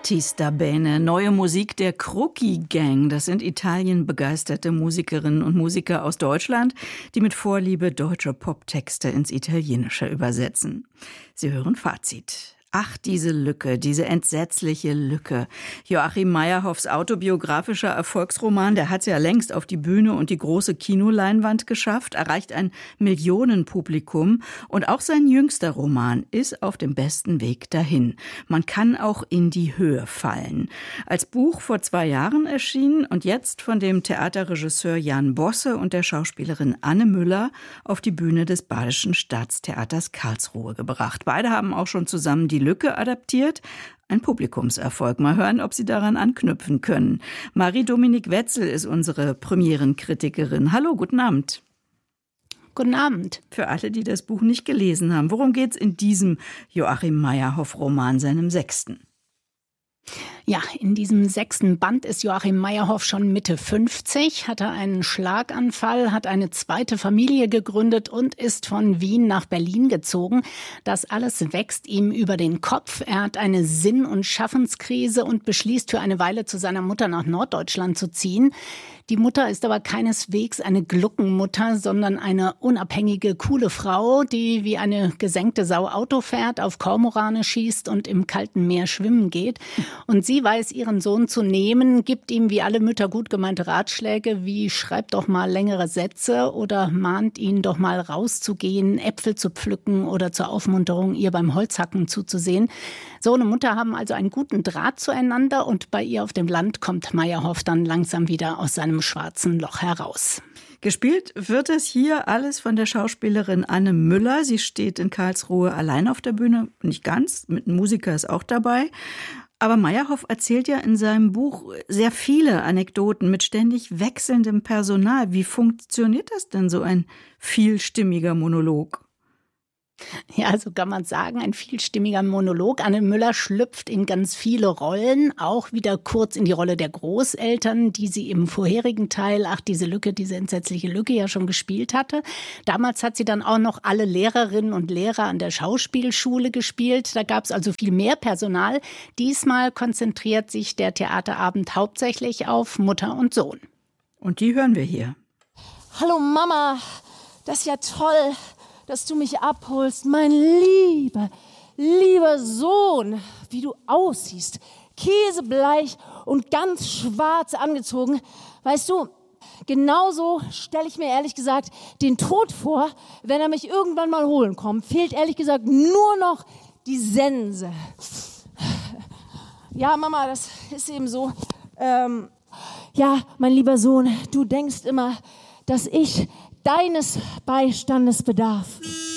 Artista Bene, neue Musik der Crookie Gang. Das sind Italien begeisterte Musikerinnen und Musiker aus Deutschland, die mit Vorliebe deutsche Poptexte ins Italienische übersetzen. Sie hören Fazit. Ach, diese Lücke, diese entsetzliche Lücke. Joachim Meyerhoffs autobiografischer Erfolgsroman, der hat's ja längst auf die Bühne und die große Kinoleinwand geschafft, erreicht ein Millionenpublikum. Und auch sein jüngster Roman ist auf dem besten Weg dahin. Man kann auch in die Höhe fallen. Als Buch vor 2 Jahren erschienen und jetzt von dem Theaterregisseur Jan Bosse und der Schauspielerin Anne Müller auf die Bühne des Badischen Staatstheaters Karlsruhe gebracht. Beide haben auch schon zusammen die Lücke adaptiert. Ein Publikumserfolg. Mal hören, ob Sie daran anknüpfen können. Marie-Dominique Wetzel ist unsere Premierenkritikerin. Hallo, guten Abend. Guten Abend. Für alle, die das Buch nicht gelesen haben, worum geht's in diesem Joachim Meyerhoff-Roman, seinem 6.? Ja, in diesem 6. Band ist Joachim Meyerhoff schon Mitte 50, hatte einen Schlaganfall, hat eine zweite Familie gegründet und ist von Wien nach Berlin gezogen. Das alles wächst ihm über den Kopf. Er hat eine Sinn- und Schaffenskrise und beschließt für eine Weile zu seiner Mutter nach Norddeutschland zu ziehen. Die Mutter ist aber keineswegs eine Gluckenmutter, sondern eine unabhängige, coole Frau, die wie eine gesenkte Sau Auto fährt, auf Kormorane schießt und im kalten Meer schwimmen geht. Und sie weiß, ihren Sohn zu nehmen, gibt ihm wie alle Mütter gut gemeinte Ratschläge, wie schreib doch mal längere Sätze oder mahnt ihn doch mal rauszugehen, Äpfel zu pflücken oder zur Aufmunterung ihr beim Holzhacken zuzusehen. Sohn und Mutter haben also einen guten Draht zueinander und bei ihr auf dem Land kommt Meyerhoff dann langsam wieder aus seinem schwarzen Loch heraus. Gespielt wird es hier alles von der Schauspielerin Anne Müller. Sie steht in Karlsruhe allein auf der Bühne, nicht ganz, mit einem Musiker ist auch dabei. Aber Meyerhoff erzählt ja in seinem Buch sehr viele Anekdoten mit ständig wechselndem Personal. Wie funktioniert das denn, so ein vielstimmiger Monolog? Ja, so kann man sagen, ein vielstimmiger Monolog. Anne Müller schlüpft in ganz viele Rollen, auch wieder kurz in die Rolle der Großeltern, die sie im vorherigen Teil, diese Lücke, diese entsetzliche Lücke ja schon gespielt hatte. Damals hat sie dann auch noch alle Lehrerinnen und Lehrer an der Schauspielschule gespielt. Da gab es also viel mehr Personal. Diesmal konzentriert sich der Theaterabend hauptsächlich auf Mutter und Sohn. Und die hören wir hier. Hallo Mama, das ist ja toll, dass du mich abholst, mein lieber Sohn, wie du aussiehst, käsebleich und ganz schwarz angezogen. Weißt du, genauso stelle ich mir ehrlich gesagt den Tod vor, wenn er mich irgendwann mal holen kommt. Fehlt ehrlich gesagt nur noch die Sense. Ja, Mama, das ist eben so. Ja, mein lieber Sohn, du denkst immer, dass ich deines Beistandes bedarf.